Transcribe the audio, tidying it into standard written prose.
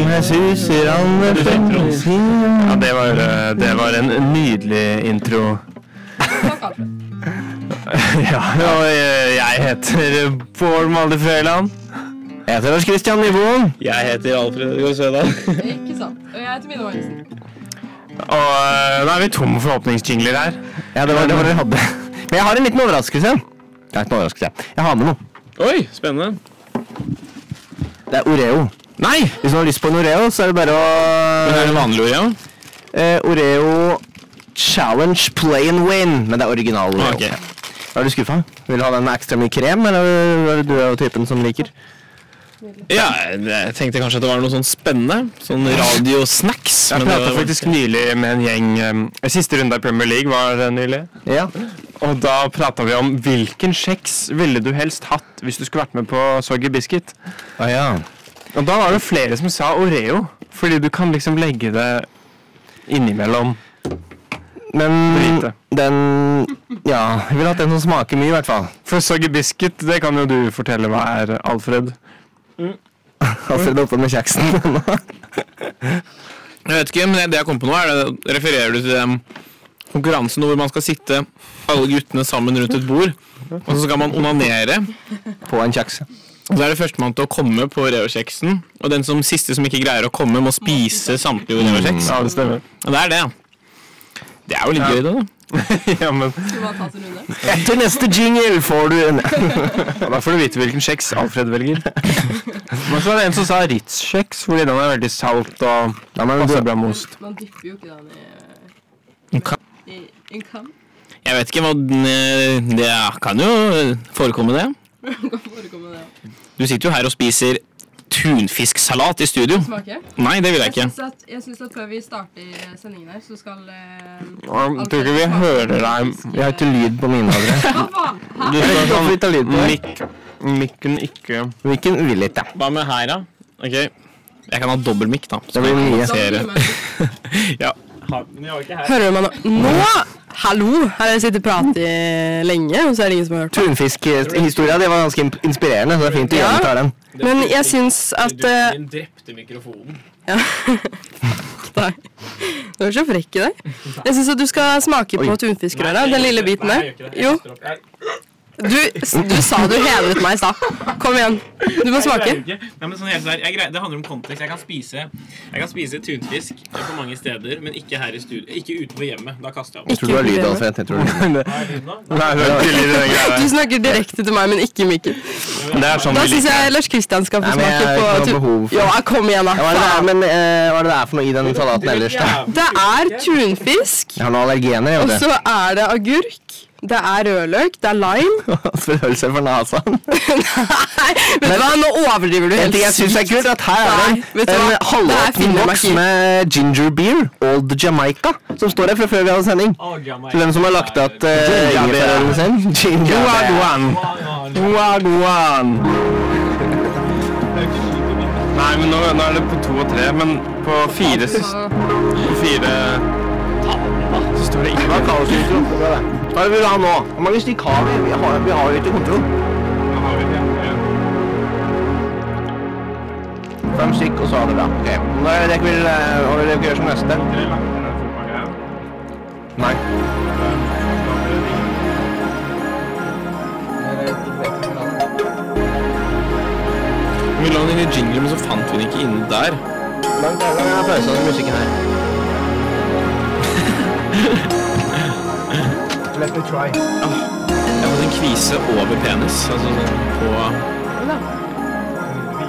Jesus Ja, det var en nydelig intro. Ja, og jeg heter Bård Malde Frøyland. Jeg heter Lars Christian Nivåen. Jeg heter Alfred Gåsødal. Ikke sant. Og jeg heter Mina Magnesen. Og nå vi tom for åpningsjingler her. Ja, det var det dere hadde. Men jeg har en liten overraskelse. Jeg har med noe. Oi, spennende. Det Oreo. Nei! Hvis du har lyst på en Oreo, så det bare å... Men det vanlig Oreo? Oreo Challenge Play and Win. Men det original Oreo. Okay. Er du skuffet? Vil du ha den med ekstra mye krem, eller er det du typen som liker? Ja, jeg tenkte kanskje at det var noe sånn spennende. Sånn radiosnacks. Jeg pratet faktisk nylig med en gjeng. Siste runde i Premier League var nylig. Ja. Og da pratet vi om hvilken kjeks ville du helst hatt hvis du skulle vært med på Soggy Biscuit. Ja. Og da var det flere som sa Oreo, fordi du kan liksom legge det innimellom. Men den... Ja, jeg vil ha den som smaker mye i hvert fall. For Soggy Biscuit, det kan jo du fortelle hva Alfred. Alfred oppe med kjeksen. Jeg vet ikke, men det jeg kom på nå refererer du til den konkurransen hvor man skal sitte alle guttene sammen rundt et bord, og så skal man onanere på en kjeks. Og så det førstemann til å komme på Oreo-kjeksen, og den som siste som ikke greier å komme må spise samtlige Oreo-kjeks. Ja, det stemmer. Og det det. Det jo litt gøy det da. Ja, men... Skal man ta til runde? Etter neste jingle får du en... Da får du vite hvilken kjeks Alfred velger. Men så var det en som sa Ritz-kjeks, fordi den veldig salt og passer bra med ost. Man dypper jo ikke den i en kam. Jeg vet ikke hva det kan jo forekomme det. Du sitter jo her og spiser tunfisksalat i studio. Smaker? Nei, det vil jeg ikke. Jeg synes at før vi starter sendingen her, så skal... Jeg tror ikke vi hører deg. Jeg har ikke lyd på mine andre. Hva faen? Du skal sånn litt av lyd på mikken ikke. Mikken vil litt, ja. Hva med her da? Ok, jeg kan ha dobbeltmikk da. Det blir mye. Ja. Hører du meg nå? Nå? Hallo! Her har jeg sittet og pratet lenge, og så det ingen som har hørt meg. Tunfisk-historia, det var ganske inspirerende, så det fint å gjenta den. Men jeg synes at... Din drepte mikrofonen. Ja. Nei. Du så frekk i deg. Jeg synes at du skal smake på tunfiskrøra, den lille biten der. Jo. Du sa du hedret meg i stad. Kom igjen. Du må smake. Nei, men sånn helt der, det handler om kontekst. Jeg kan spise tunfisk på mange steder, men ikke her i studio. Ikke ute på hjemmet. Da kaster jeg opp. Jeg tror du har lyd, Alfred. Jeg tror du har lyd. Du snakker direkte til meg, men ikke i mikken. Da synes jeg Lars Christian skal få smake på... Jo, kom igjen da. Hva er det for noe i den salaten ellers da? Det tunfisk. Jeg har noen allergener, jeg og vet det. så det agurk. Det rødløk, det lime. For høl seg for nasen. Nei, vet du hva, nå overdriver du helt. Jeg synes det kult at her det en halvåpen boks med ginger beer, Old Jamaica, som står her fra før vi hadde sending. Så hvem som har lagt at ingefærølen sin? Ginger Wagwan. Nei, men nå det på 2 og 3, men på 4 så står det ikke. Hva kalles det ikke? Hva vil du ha nå? Hvor mange stikk har vi? Vi har jo ikke kontroll. 5 stikk, og så har det bra. Ok, nå dere vil gjøre som neste. Nei. Vi la den inn i jingle, men så fant vi den ikke inne der. Langt jeg har pauset den musikken her. Let me try. Jeg har fått en kvise over penis, altså sånn på...